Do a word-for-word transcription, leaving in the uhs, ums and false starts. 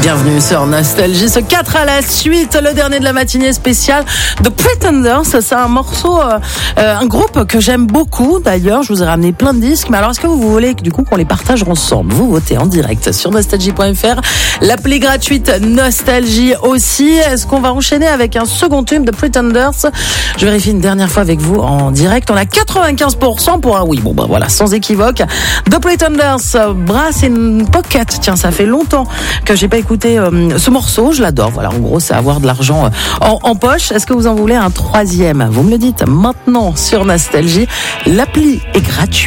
Bienvenue sur Nostalgie, ce quatre à la suite, le dernier de la matinée spéciale de Pretenders. C'est un morceau, euh, un groupe que j'aime beaucoup d'ailleurs. Je vous ai ramené plein de disques, mais alors est-ce que vous voulez du coup qu'on les partage ensemble? Vous votez en direct sur nostalgie point f r, l'appli gratuite Nostalgie aussi. Est-ce qu'on va enchaîner avec un second tube de Pretenders? Je vérifie une dernière fois avec vous en direct. On a quatre-vingt-quinze pour cent pour un oui. Bon ben voilà, sans équivoque. The Pretenders, Brass in Pocket. Tiens, ça fait longtemps que j'ai pas écouté euh, ce morceau, je l'adore. Voilà, en gros, c'est avoir de l'argent euh, en, en poche. Est-ce que vous en voulez un troisième? Vous me le dites maintenant sur Nostalgie. L'appli est gratuite.